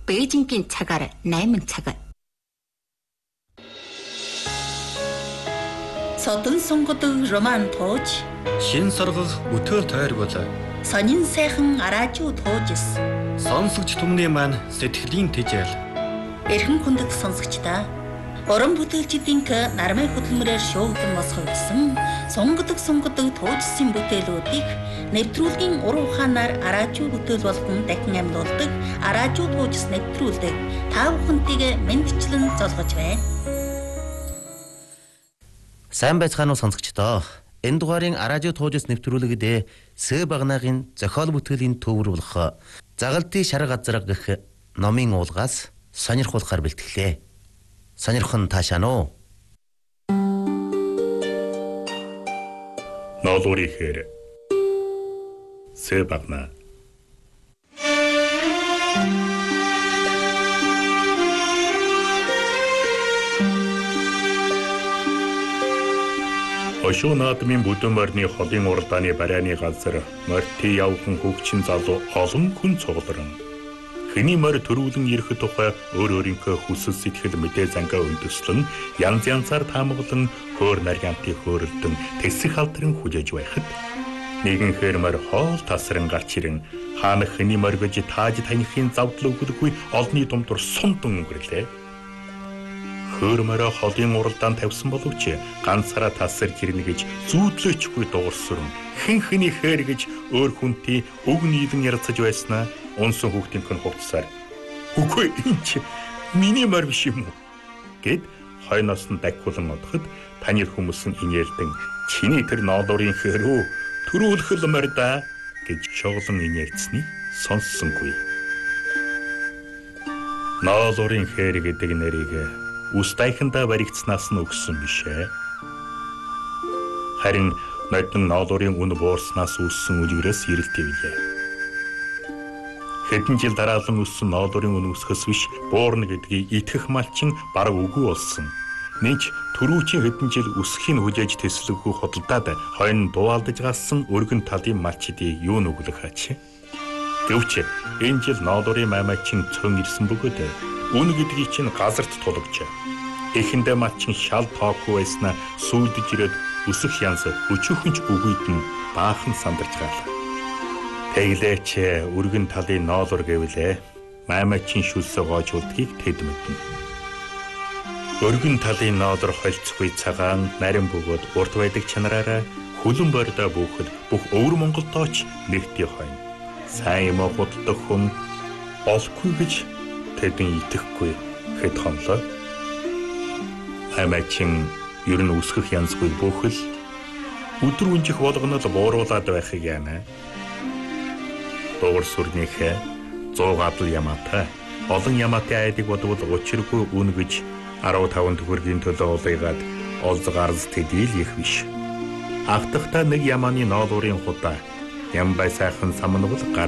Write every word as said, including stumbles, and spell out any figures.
Бээжингийн цагаар найман цаг. Содон сонгодог роман тууж, шин соргох өтөө тойр болоо. Сонин сайхан араажуу туужс. Сонсогч түмний маань сэтгэлийн тэжээл. Эрхэм хүндэт сонсогчдаа уран бүтээлчдийн нармай хөдөлмөрөөр шуугдан босгогдсон сонгодог сонгодог туужсын бүтээлүүдийг нэвтрүүлгийн уран ухаанаар араажуу бүтээл болгон дахин амьлуулдаг араажуу туужс нэвтрүүлдэг та бүхэнтэйг мэндчлэн золгож байна. Сайн байцгаана уу сонсогчдоо. Энэ дугаарын араажуу туужс нэвтрүүлэгдээ Сэ Багнаагийн зохиол бүтээлийн төвөр болох Загалтын шар газар гэх номын уулгаас сонирхуулахаар бэлтгэлээ. Сонирхон таашаана уу? Ноолуурийнхэр Сэ Багнаа. Ошоо наадмын бүдүүн морины холын уралдааны барайны газар морьти явхан хөгчин залуу олон хүн цугларан. Хэний морь төрүүлэн ирэх тухай өөр өөрийнхөө хүсэл сэтгэл мэдээ зангаа өндөслөн янз янзаар таамаглан хөөр наргантын хөөрөлдөн тэсэх алдран хүлээж байхад нэгэнхээр морь хоол тасран гарч ирэн хаана хэний морь гэж тааж таныхын завдал өгдөггүй олны думдур сундан өнгөрлөө. Хөөр морь холын уралдаан тавьсан боловч ганцаараа тасарч ирнэ гэж зүүдлөөчгүй дуурсран хэн хэнийхээр гэж өөр хүнтэй өг нийлэн ярилцаж байснаа унсан хүүхдийн хэн хувцсаар үгүй энэ чи миний морь биш юм уу гэд хойноос нь дахиулан одоход таны хүмүүс нь инээлдэн чиний тэр ноолуурын хэрүү төрүүлхэл морь да гэж шоглон инээлцнийг сонссонгүй. Ноолуурын хэр гэдэг нэрийг устайхандаа баригдснаас нь өгсөн бишээ. Харин нодон ноолуурын үн буурснаас үүссэн үлгэрээс ирэлтэвлээ. Хэдэн жил дараалан өссөн ноолуурын үн өсөхөөс биш буурна гэдгийг итгэх малчин бараг үгүй болсон. Нинч түрүүчийн хэдэн жил өсөхийн хүлээж тэслэггүй хөдөлдаад хойно дууалдаж галсан өргөн талын малчдыг юу нүглэх хач. Гэвч энэ жил ноолуурын маймаачин цөн ирсэн бөгөөд үн гэдгийг чинь газарт тулгаж. Эхэндээ малчин шал тоохгүй байснаа сүйдэж ирээд өсөх янз өчүүхэнч өгүйд нь баахан сандарч гаалаа. Тэглээч өргөн талын ноолур гэвлээ. Маймаачин шүлсэ гоожулдгийг тэд мэднэ. Өргөн талын ноолур холцгүй цагаан нарийн бөгөөд урд байдаг чанараараа хүлэн бордоо бүхэл бүх өвөр Монголдооч нэгтий хойно. Сайн юм худалдах хүн олгүй гэж тэдэн итгэхгүй хэд хонлоо. Амачин ер нь үсгэх янзгүй бүхэл өдөр үнжих болгоно л бууруулаад байхыг яана. Дуур сүрнийхээ зуун гадал ямаатай олон ямаатай айдаг бодвол учиргүй үн гэж арван таван төгрөгийн төлөө улайгаад олзгарс тэдийл их биш. Автахта нэг ямааны ноолуурын худаа ям бай сайхан самнавал